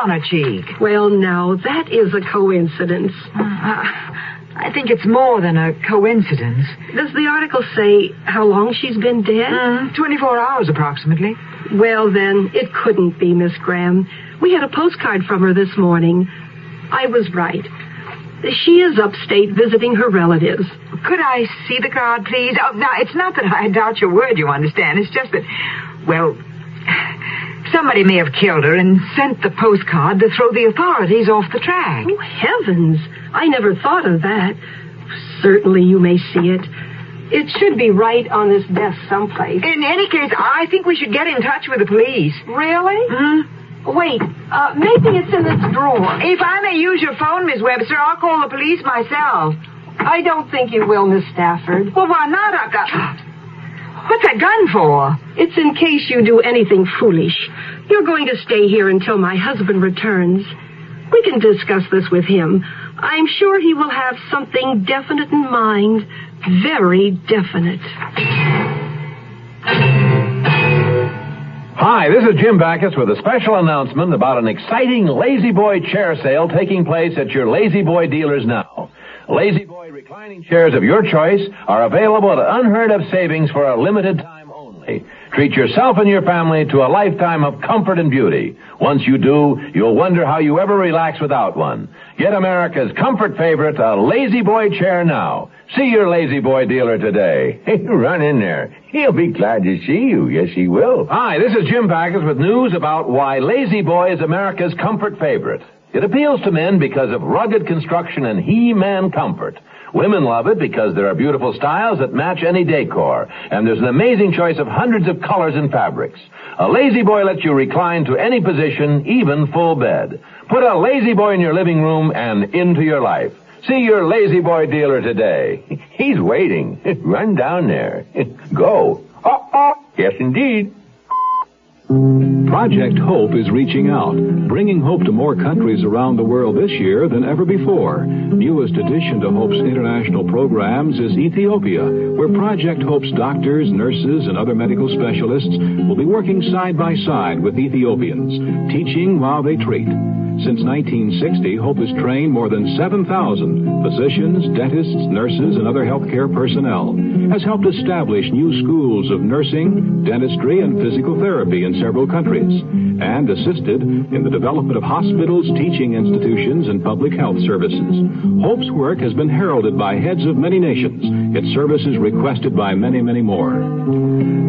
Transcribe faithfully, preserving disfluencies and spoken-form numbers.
on her cheek. Well, now, that is a coincidence. Uh, I think it's more than a coincidence. Does the article say how long she's been dead? Mm, twenty-four hours, approximately. Well, then, it couldn't be, Miss Graham. We had a postcard from her this morning. I was right. She is upstate visiting her relatives. Could I see the card, please? Oh, now, it's not that I doubt your word, you understand. It's just that, well, somebody may have killed her and sent the postcard to throw the authorities off the track. Oh, heavens. I never thought of that. Certainly you may see it. It should be right on this desk someplace. In any case, I think we should get in touch with the police. Really? Mm-hmm. Wait, uh, maybe it's in this drawer. If I may use your phone, Miss Webster, I'll call the police myself. I don't think you will, Miss Stafford. Well, why not? I've got... What's that gun for? It's in case you do anything foolish. You're going to stay here until my husband returns. We can discuss this with him. I'm sure he will have something definite in mind. Very definite. Hi, this is Jim Backus with a special announcement about an exciting Lazy Boy chair sale taking place at your Lazy Boy dealers now. Lazy Boy reclining chairs of your choice are available at unheard of savings for a limited time only. Treat yourself and your family to a lifetime of comfort and beauty. Once you do, you'll wonder how you ever relax without one. Get America's comfort favorite, a Lazy Boy chair now. See your Lazy Boy dealer today. Run in there. He'll be glad to see you. Yes, he will. Hi, this is Jim Backus with news about why Lazy Boy is America's comfort favorite. It appeals to men because of rugged construction and He-Man comfort. Women love it because there are beautiful styles that match any decor, and there's an amazing choice of hundreds of colors and fabrics. A Lazy Boy lets you recline to any position, even full bed. Put a Lazy Boy in your living room and into your life. See your Lazy Boy dealer today. He's waiting. Run down there. Go. Oh, oh. Yes, indeed. Project Hope is reaching out, bringing hope to more countries around the world this year than ever before. Newest addition to Hope's international programs is Ethiopia, where Project Hope's doctors, nurses, and other medical specialists will be working side by side with Ethiopians, teaching while they treat. Since nineteen sixty, Hope has trained more than seven thousand physicians, dentists, nurses, and other healthcare personnel, has helped establish new schools of nursing, dentistry, and physical therapy in several countries, and assisted in the development of hospitals, teaching institutions, and public health services. Hope's work has been heralded by heads of many nations, its services requested by many, many more.